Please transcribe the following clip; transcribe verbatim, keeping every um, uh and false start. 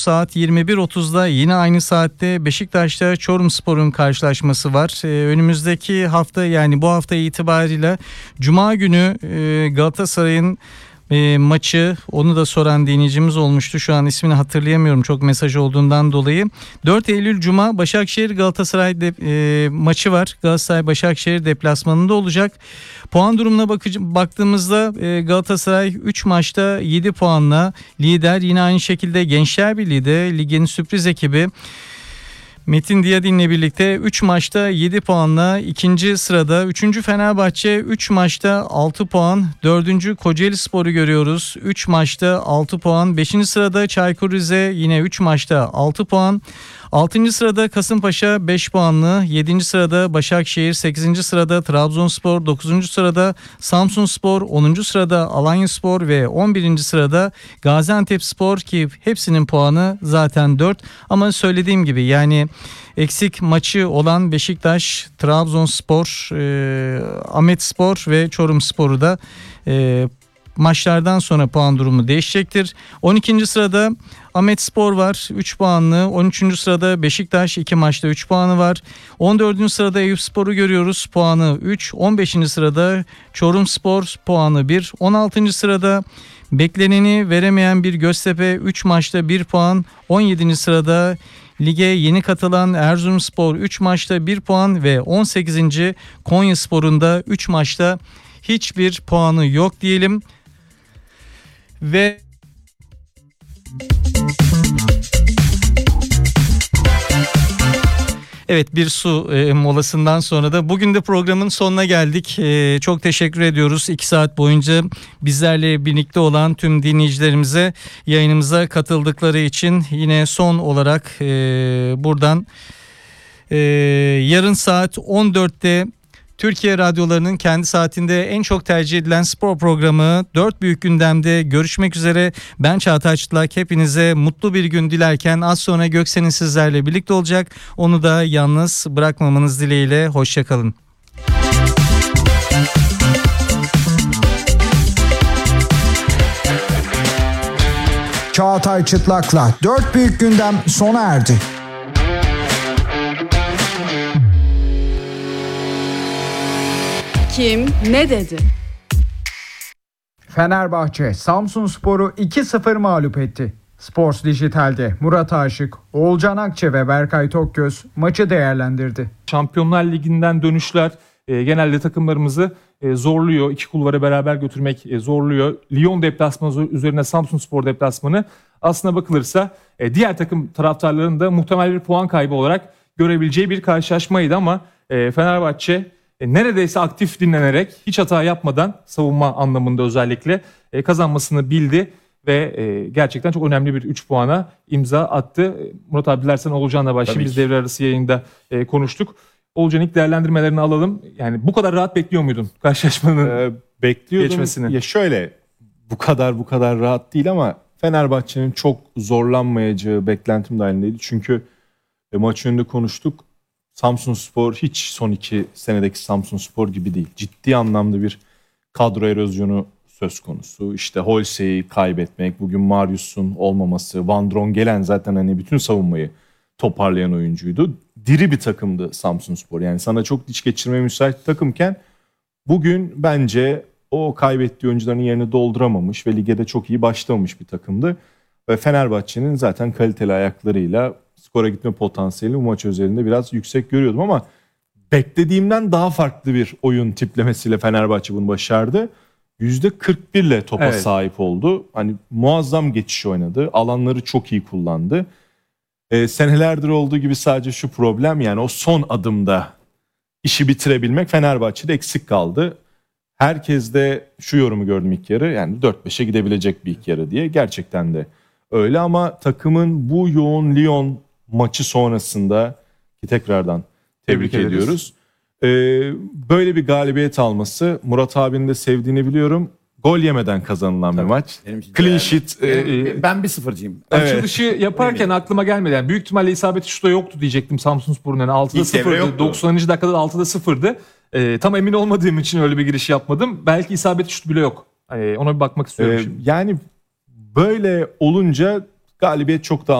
saat yirmi bir otuzda yine aynı saatte Beşiktaş'ta Çorumspor'un karşılaşması var. Ee, önümüzdeki hafta, yani bu hafta itibariyle Cuma günü e, Galatasaray'ın E, maçı, onu da soran dinleyicimiz olmuştu. Şu an ismini hatırlayamıyorum çok mesaj olduğundan dolayı. dört Eylül Cuma Başakşehir Galatasaray de, e, maçı var. Galatasaray Başakşehir deplasmanında olacak. Puan durumuna bakıcı, baktığımızda e, Galatasaray üç maçta yedi puanla lider. Yine aynı şekilde Gençler Birliği de ligin sürpriz ekibi Metin Diyadin'le birlikte üç maçta yedi puanla ikinci sırada. üçüncü Fenerbahçe üç maçta altı puan. dördüncü Kocaelispor'u görüyoruz. üç maçta altı puan. beşinci sırada Çaykur Rize yine üç maçta altı puan. altıncı sırada Kasımpaşa beş puanlı. yedinci sırada Başakşehir, sekizinci sırada Trabzonspor, dokuzuncu sırada Samsunspor, onuncu sırada Alanyaspor ve on birinci sırada Gaziantepspor, ki hepsinin puanı zaten dört. Ama söylediğim gibi yani eksik maçı olan Beşiktaş, Trabzonspor, e, Ahmetspor ve Çorumspor'u da e, maçlardan sonra puan durumu değişecektir. on ikinci sırada Ahmetspor var üç puanlı. on üçüncü sırada Beşiktaş iki maçta üç puanı var. on dördüncü sırada Eyüpspor'u görüyoruz, puanı üç. on beşinci sırada Çorumspor, puanı bir. on altıncı sırada bekleneni veremeyen bir Göztepe üç maçta bir puan. on yedinci sırada lige yeni katılan Erzurumspor üç maçta bir puan ve on sekizinci Konyaspor'un da üç maçta hiçbir puanı yok diyelim. Ve evet, bir su e, molasından sonra da bugün de programın sonuna geldik. E, çok teşekkür ediyoruz. iki saat boyunca bizlerle birlikte olan tüm dinleyicilerimize yayınımıza katıldıkları için. Yine son olarak e, buradan e, yarın saat on dörtte Türkiye radyolarının kendi saatinde en çok tercih edilen spor programı Dört Büyük Gündem'de görüşmek üzere. Ben Çağatay Çıtlak, hepinize mutlu bir gün dilerken az sonra Göksen'in sizlerle birlikte olacak. Onu da yalnız bırakmamanız dileğiyle. Hoşçakalın. Çağatay Çıtlak'la Dört Büyük Gündem sona erdi. Kim ne dedi? Fenerbahçe Samsunspor'u iki sıfır mağlup etti. Sports Dijital'de Murat Aşık, Oğulcan Akçe ve Berkay Tokgöz maçı değerlendirdi. Şampiyonlar Ligi'nden dönüşler e, genelde takımlarımızı e, zorluyor. İki kulvarı beraber götürmek e, zorluyor. Lyon deplasmanı üzerine Samsunspor deplasmanı aslına bakılırsa e, diğer takım taraftarlarının da muhtemel bir puan kaybı olarak görebileceği bir karşılaşmaydı ama e, Fenerbahçe E, neredeyse aktif dinlenerek, hiç hata yapmadan, savunma anlamında özellikle e, kazanmasını bildi ve e, gerçekten çok önemli bir üç puana imza attı. E, Murat abi dilersen Oğulcan'la başlayayım. Biz devre arası yayında e, konuştuk. Oğulcan, ilk değerlendirmelerini alalım. Yani bu kadar rahat bekliyor muydun karşılaşmanın ee, bekliyordum geçmesini? Ya şöyle, bu kadar bu kadar rahat değil ama Fenerbahçe'nin çok zorlanmayacağı beklentim dahilindeydi. Çünkü e, maç önünde konuştuk. Samsunspor hiç son iki senedeki Samsunspor gibi değil. Ciddi anlamda bir kadro erozyonu söz konusu. İşte Holse'yi kaybetmek, bugün Marius'un olmaması, Van Drongelen zaten hani bütün savunmayı toparlayan oyuncuydu. Diri bir takımdı Samsunspor. Yani sana çok diç geçirmeye müsait takımken bugün bence o kaybettiği oyuncuların yerini dolduramamış ve lige de çok iyi başlamamış bir takımdı. Ve Fenerbahçe'nin zaten kaliteli ayaklarıyla skora gitme potansiyeli bu maç özelinde biraz yüksek görüyordum ama beklediğimden daha farklı bir oyun tiplemesiyle Fenerbahçe bunu başardı. yüzde kırk bir ile topa evet. sahip oldu. Hani muazzam geçiş oynadı. Alanları çok iyi kullandı. Ee, senelerdir olduğu gibi sadece şu problem, yani o son adımda işi bitirebilmek Fenerbahçe'de eksik kaldı. Herkes de şu yorumu gördüm ilk yarı, yani dört beşe gidebilecek bir ilk yarı diye. Gerçekten de öyle ama takımın bu yoğun Lyon maçı sonrasında, ki tekrardan tebrik, tebrik ediyoruz. Ee, böyle bir galibiyet alması, Murat abinin de sevdiğini biliyorum. Gol yemeden kazanılan Tabii, bir maç. Clean sheet. E, e, ben bir sıfırcıyım. Evet. Açılışı yaparken aklıma gelmedi. Yani büyük ihtimalle isabeti şuta yoktu diyecektim Samsunspor'un. Yani altıda sıfırdı. doksanıncı dakikada altıda sıfırdı. Ee, tam emin olmadığım için öyle bir giriş yapmadım. Belki isabeti şut bile yok. Ee, ona bir bakmak istiyorum ee, şimdi. Yani böyle olunca galibiyet çok daha